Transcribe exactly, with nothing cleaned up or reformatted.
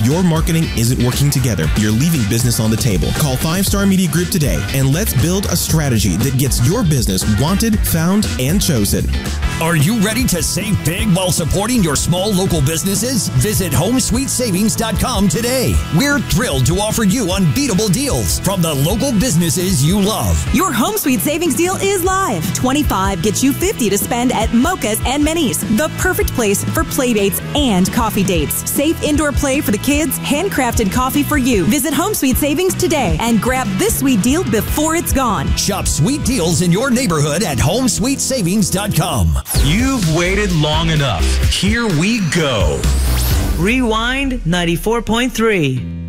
your marketing isn't working together, you're leaving business on the table. Call Five Star Media Group today and let's build a strategy that gets your business wanted, found, and chosen. Are you ready to save big while supporting your small local businesses? Visit home sweet savings dot com today. We're thrilled to offer you unbeatable deals from the local businesses you love. Your Home Sweet Savings deal is live. twenty-five gets you fifty to spend at Mocha's and Minnie's. The perfect place for play dates and coffee dates. Safe indoor play for the kids, handcrafted coffee for you. Visit Home Sweet Savings today and grab this sweet deal before it's gone. Shop sweet deals in your neighborhood at home sweet savings dot com. You've waited long enough. Here we go. Rewind ninety-four point three.